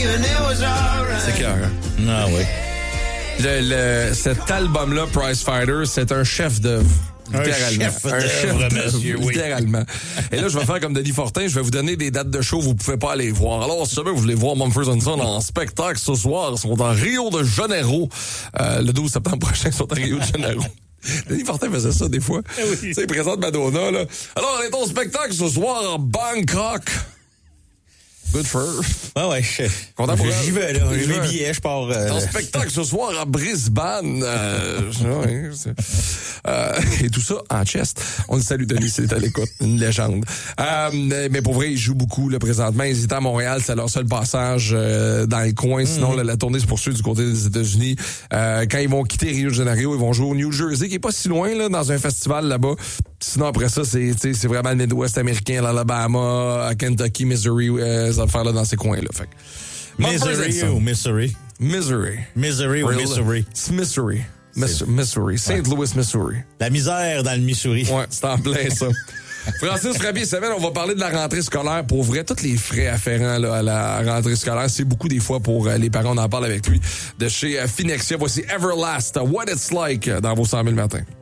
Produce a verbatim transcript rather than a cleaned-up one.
C'est clair, hein? Ah oui. Le, le, cet album-là, Prize Fighter, c'est un chef d'œuvre. Littéralement. Un chef d'œuvre, monsieur, oui. Littéralement. Et là, je vais faire comme Denis Fortin, je vais vous donner des dates de show, vous pouvez pas aller voir. Alors, si jamais vous voulez voir Mumford and Sons en spectacle ce soir, ils sont en Rio de Janeiro. Euh, le douze septembre prochain, ils sont en Rio de Janeiro. Denis Fortin faisait ça des fois. Oui. Tu sais, il présente Madonna, là. Alors, on est au spectacle ce soir en Bangkok. Good for her. Ah ouais, je, Content pour elle. j'y vais, là. J'ai mes billets, je pars. Euh... En spectacle ce soir à Brisbane. Euh, ouais, euh, et tout ça en chest. On le salue, Denis, c'est à l'écoute. Une légende. Euh, mais pour vrai, ils jouent beaucoup, là, présentement. Ils étaient à Montréal, c'est leur seul passage euh, dans les coins. Mm. Sinon, la, la tournée se poursuit du côté des États-Unis. Euh, quand ils vont quitter Rio de Janeiro, ils vont jouer au New Jersey, qui est pas si loin, là, dans un festival là-bas. Sinon, après ça, c'est, c'est vraiment le Midwest américain, l'Alabama, Kentucky, Missouri, euh, ces affaires-là dans ces coins-là. Fait que, Missouri ou Missouri? Missouri. Missouri ou Missouri? C'est Missouri. Miss, Missouri. Saint Ouais. Louis, Missouri. La misère dans le Missouri. Ouais, c'est en plein ça. Francis Rabi, semaine, on va parler de la rentrée scolaire. Pour vrai, tous les frais afférents là, à la rentrée scolaire, c'est beaucoup des fois pour euh, les parents. On en parle avec lui. De chez euh, Finexia, voici Everlast, What It's Like, dans vos cent mille matins.